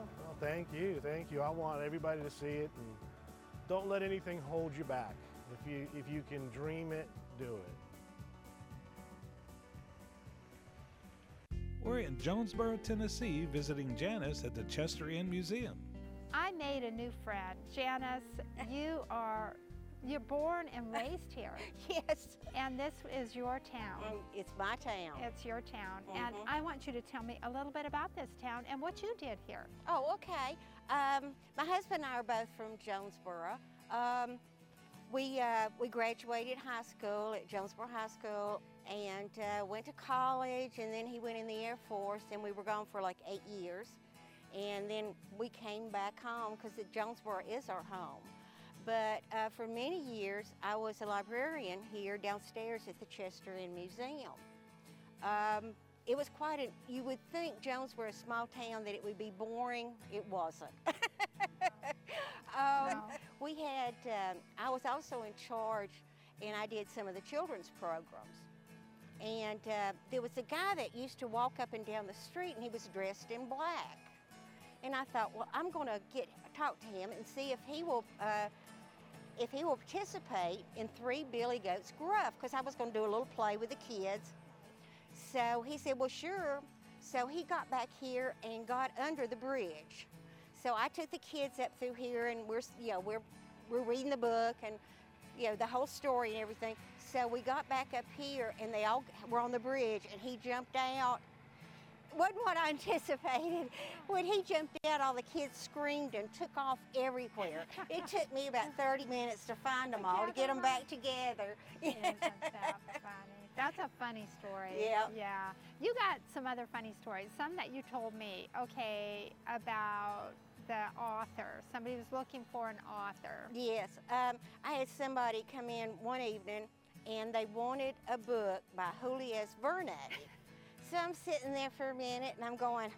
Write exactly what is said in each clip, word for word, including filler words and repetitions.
Well, thank you, thank you. I want everybody to see it, and don't let anything hold you back. If you, if you can dream it, do it. We're in Jonesboro, Tennessee, visiting Janice at the Chester Inn Museum. I made a new friend. Janice, you are, you're born and raised here. Yes. And this is your town. Um, it's my town. It's your town. Mm-hmm. And I want you to tell me a little bit about this town and what you did here. Oh, okay. Um, my husband and I are both from Jonesboro. Um, we, uh, we graduated high school at Jonesboro High School and uh, went to college, and then he went in the Air Force, and we were gone for like eight years. And then we came back home because Jonesboro is our home. But uh, for many years, I was a librarian here downstairs at the Chester Inn Museum. Um, it was quite a, you would think Jonesboro, a small town, that it would be boring. It wasn't. um, No. We had, um, I was also in charge, and I did some of the children's programs. And uh, there was a guy that used to walk up and down the street, and he was dressed in black. And I thought, well, I'm going to get talk to him and see if he will uh, if he will participate in Three Billy Goats Gruff, because I was going to do a little play with the kids. So he said, well, sure. So he got back here and got under the bridge. So I took the kids up through here, and we're you know we're we're reading the book and you know the whole story and everything. So we got back up here, and they all were on the bridge, and he jumped out. Wasn't what I anticipated. When he jumped out, all the kids screamed and took off everywhere. It took me about thirty minutes to find them all, to get them back together. Isn't that funny? That's a funny story. Yeah. Yeah. You got some other funny stories, some that you told me, okay, about the author. Somebody was looking for an author. Yes. Um, I had somebody come in one evening, and they wanted a book by Julius Verne. So I'm sitting there for a minute, and I'm going,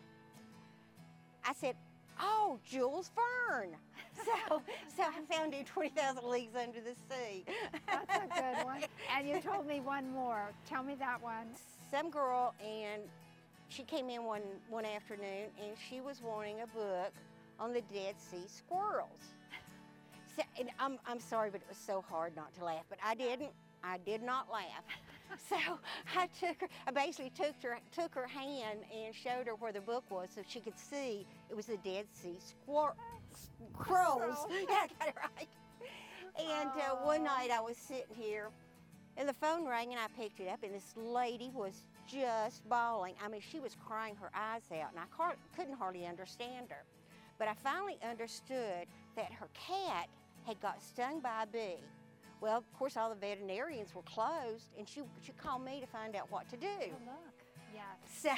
I said, oh, Jules Verne. So, so I found him twenty thousand Leagues Under the Sea. That's a good one. And you told me one more. Tell me that one. Some girl, and she came in one, one afternoon, and she was wanting a book on the Dead Sea squirrels. So, and I'm, I'm sorry, but it was so hard not to laugh, but I didn't. I did not laugh. So I took her, I basically took her, took her hand and showed her where the book was so she could see it was the Dead Sea squir Scrolls. Yeah, I got it right. And uh, one night I was sitting here, and the phone rang, and I picked it up, and this lady was just bawling. I mean, she was crying her eyes out, and I couldn't hardly understand her. But I finally understood that her cat had got stung by a bee. Well, of course, all the veterinarians were closed, and she, she called me to find out what to do. Oh, look. Yes. So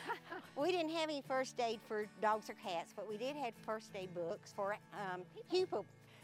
we didn't have any first aid for dogs or cats, but we did have first aid books for um, people.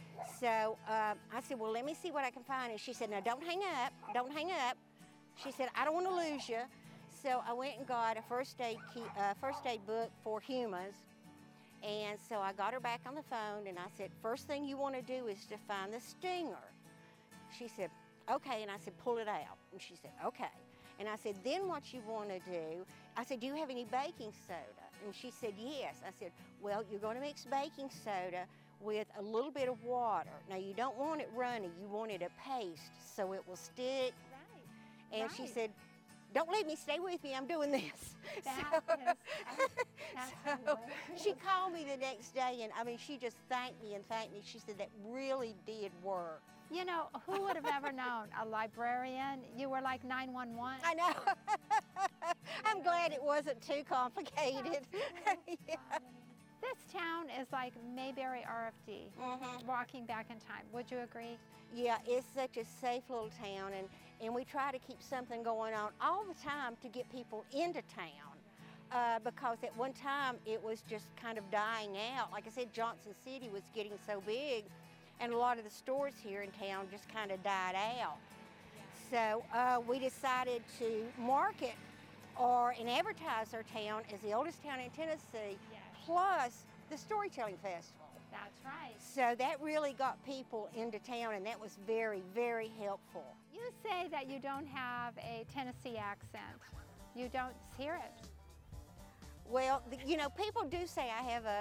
So uh, I said, well, let me see what I can find. And she said, no, don't hang up, don't hang up. She said, I don't want to lose you. So I went and got a first aid, key, uh, first aid book for humans. And so I got her back on the phone, and I said, first thing you want to do is to find the stinger. She said, okay, and I said, pull it out. And she said, okay. And I said, then what you want to do, I said, do you have any baking soda? And she said, yes. I said, well, you're going to mix baking soda with a little bit of water. Now, you don't want it runny. You want it a paste so it will stick. Right. And right. she said, don't leave me, stay with me, I'm doing this. That so, is, that's so hilarious. she called me the next day, and I mean, she just thanked me and thanked me. She said that really did work. You know, who would have ever known? A librarian? You were like nine one one. I know. I'm glad it wasn't too complicated. Yeah. This town is like Mayberry R F D, Mm-hmm. walking back in time. Would you agree? Yeah, it's such a safe little town, and, and we try to keep something going on all the time to get people into town. Uh, because at one time it was just kind of dying out. Like I said, Johnson City was getting so big, and a lot of the stores here in town just kind of died out. So uh, we decided to market or and advertise our town as the oldest town in Tennessee, Yes. plus the Storytelling Festival. That's right. So that really got people into town, and that was very, very helpful. You say that you don't have a Tennessee accent. You don't hear it. Well, the, you know, people do say I have a